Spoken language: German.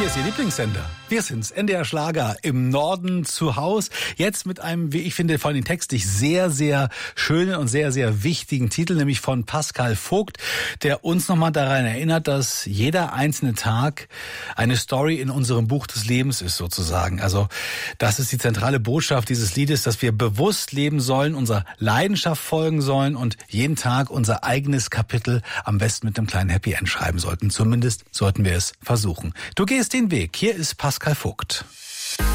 Hier ist Ihr Lieblingssender. Wir sind's, NDR Schlager im Norden zu Haus. Jetzt mit einem, wie ich finde, vor allem textlich sehr, sehr schönen und sehr, sehr wichtigen Titel, nämlich von Pascal Vogt, der uns nochmal daran erinnert, dass jeder einzelne Tag eine Story in unserem Buch des Lebens ist, sozusagen. Also das ist die zentrale Botschaft dieses Liedes, dass wir bewusst leben sollen, unserer Leidenschaft folgen sollen und jeden Tag unser eigenes Kapitel am besten mit einem kleinen Happy End schreiben sollten. Zumindest sollten wir es versuchen. Du gehst den Weg. Hier ist Pascal Vogt.